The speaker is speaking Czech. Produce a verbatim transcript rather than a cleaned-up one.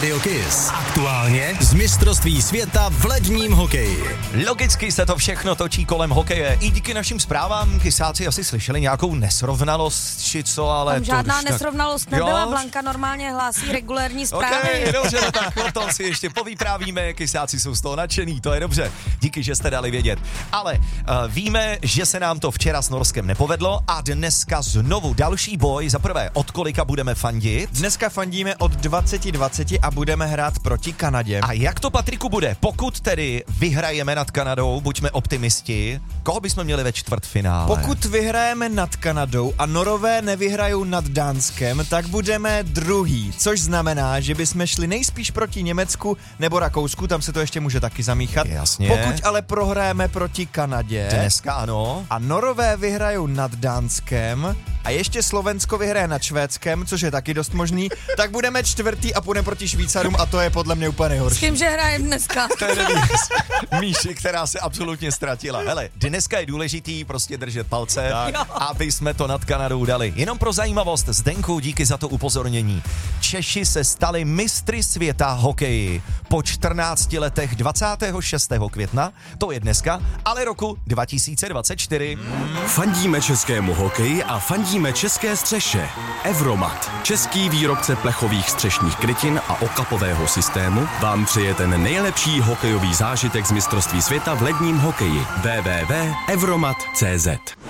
Radio Kiss. Aktuálně z mistrovství světa v ledním hokeji. Logicky se to všechno točí kolem hokeje. I díky našim zprávám kysáci asi slyšeli nějakou nesrovnalost, či co, ale... Tam to žádná tak... nesrovnalost nebyla, jo? Blanka normálně hlásí regulérní zprávy. Okay, dobře, no tak o tom si ještě povyprávíme, kysáci jsou z toho nadšený, to je dobře. Díky, že jste dali vědět. Ale uh, víme, že se nám to včera s Norskem nepovedlo a dneska znovu další boj. Za prvé, od kolika budeme fandit? Dneska fandíme od dvacet dvacet a budeme hrát proti Kanadě. A jak to, Patriku, bude? Pokud tedy vyhrajeme nad Kanadou, buďme optimisti, koho bychom měli ve čtvrtfinále? Pokud vyhrajeme nad Kanadou a Norové nevyhrajou nad Dánskem, tak budeme druhý, což znamená, že bychom šli nejspíš proti Německu nebo Rakousku, tam se to ještě může taky zamíchat. Jasně. Pokud ale prohrajeme proti Kanadě Dneska ano. a Norové vyhrajou nad Dánskem a ještě Slovensko vyhraje nad Švédskem, což je taky dost možný, tak budeme čtvrtý a půjdeme proti Švýcarům a to je podle mě úplně nejhorší. S kým, že hrajeme dneska? To je Míši, která se absolutně ztratila. Hele, dneska je důležitý prostě držet palce, tak, aby jsme to nad Kanadou dali. Jenom pro zajímavost, Zdenku, díky za to upozornění. Češi se stali mistry světa hokeji po čtrnácti letech dvacátého šestého května, to je dneska, ale roku dva tisíce dvacet čtyři. Fandíme českému hokeji a fandíme české střeše. Evromat, český výrobce plechových střešních krytin a okapového systému, vám přeje ten nejlepší hokejový zážitek z mistrovství světa v ledním hokeji. w w w tečka evromat tečka cé zet